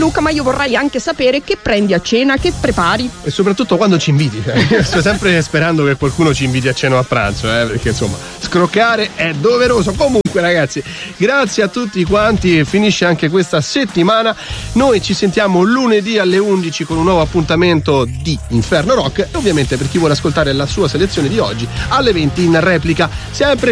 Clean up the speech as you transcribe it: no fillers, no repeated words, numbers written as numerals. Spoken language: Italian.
Luca, ma io vorrei anche sapere che prendi a cena, che prepari. E soprattutto quando ci inviti. Sto sempre sperando che qualcuno ci inviti a cena o a pranzo, perché insomma scroccare è doveroso. Comunque ragazzi, grazie a tutti quanti, finisce anche questa settimana. Noi ci sentiamo lunedì alle 11 con un nuovo appuntamento di Inferno Rock, e ovviamente per chi vuole ascoltare la sua selezione di oggi alle 20 in replica, sempre